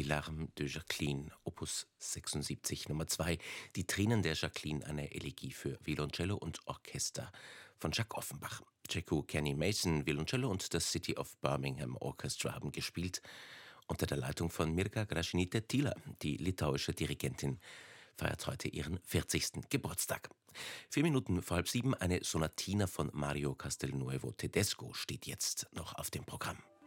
Larmes de Jacqueline, Opus 76 Nummer 2, Die Tränen der Jacqueline, eine Elegie für Violoncello und Orchester von Jacques Offenbach. Jeku Kenny Mason, Violoncello und das City of Birmingham Orchestra haben gespielt, unter der Leitung von Mirga Gražinytė-Tyla. Die litauische Dirigentin feiert heute ihren 40. Geburtstag. 4 Minuten vor halb sieben, eine Sonatina von Mario Castelnuovo Tedesco steht jetzt noch auf dem Programm.